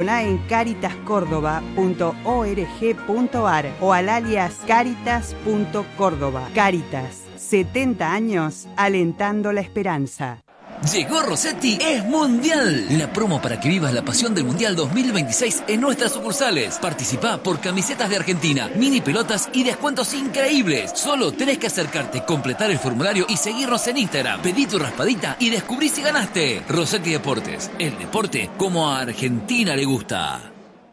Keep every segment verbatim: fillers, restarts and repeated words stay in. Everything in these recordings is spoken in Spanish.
Doná en caritas córdoba punto org punto ar o al alias caritas punto córdoba. Caritas, setenta años alentando la esperanza. Llegó Rossetti, es Mundial. La promo para que vivas la pasión del Mundial dos mil veintiséis en nuestras sucursales. Participá por camisetas de Argentina, mini pelotas y descuentos increíbles. Solo tenés que acercarte, completar el formulario y seguirnos en Instagram. Pedí tu raspadita y descubrí si ganaste. Rossetti Deportes, el deporte como a Argentina le gusta.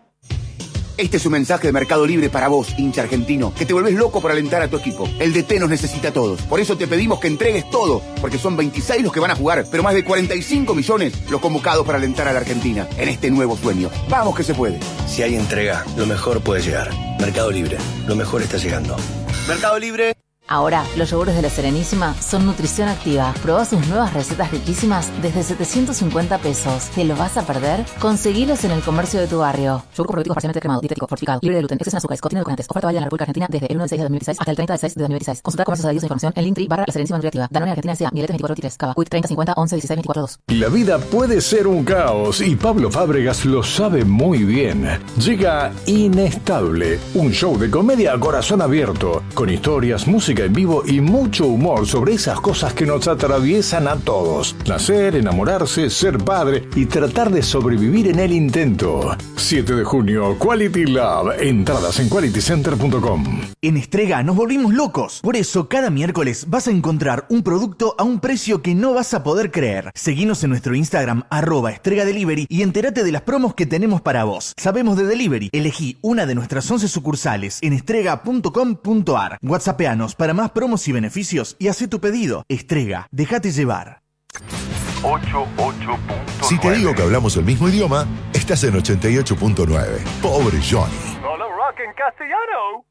Este es un mensaje de Mercado Libre para vos, hincha argentino, que te volvés loco por alentar a tu equipo. El D T nos necesita a todos. Por eso te pedimos que entregues todo, porque son veintiséis los que van a jugar, pero más de cuarenta y cinco millones los convocados para alentar a la Argentina en este nuevo sueño. ¡Vamos que se puede! Si hay entrega, lo mejor puede llegar. Mercado Libre, lo mejor está llegando. Mercado Libre. Ahora, los yogures de La Serenísima son nutrición activa. Probá sus nuevas recetas riquísimas desde setecientos cincuenta pesos. ¿Te los vas a perder? Conseguilos en el comercio de tu barrio. Yogur probiótico parcialmente cremado, dietético, fortificado, libre de gluten, exceso en azúcares, contiene edulcorantes. Oferta válida en la República Argentina desde el uno de seis de dos mil dieciséis hasta el treinta de seis de dos mil dieciséis. Consulta comercios adheridos e información en Linktree barra La Serenísima Nutriactiva. Danone Argentina S A, Mieletes veinticuatro veintitrés, Cava, Quick treinta cincuenta once dieciséis veinticuatro dos. La vida puede ser un caos y Pablo Fábregas lo sabe muy bien. Llega Inestable, un show de comedia a corazón abierto, con historias, música en vivo y mucho humor sobre esas cosas que nos atraviesan a todos. Nacer, enamorarse, ser padre y tratar de sobrevivir en el intento. siete de junio, Quality Love. Entradas en quality center punto com. En Estrega nos volvimos locos. Por eso, cada miércoles vas a encontrar un producto a un precio que no vas a poder creer. Seguinos en nuestro Instagram, arroba Estrega Delivery, y entérate de las promos que tenemos para vos. Sabemos de delivery. Elegí una de nuestras once sucursales en estrega punto com punto ar. WhatsAppeanos para más promos y beneficios y hacé tu pedido. Estrega, déjate llevar. ochenta y ocho punto nueve. Si te digo que hablamos el mismo idioma, estás en ochenta y ocho punto nueve. Pobre Johnny. Solo rock en castellano.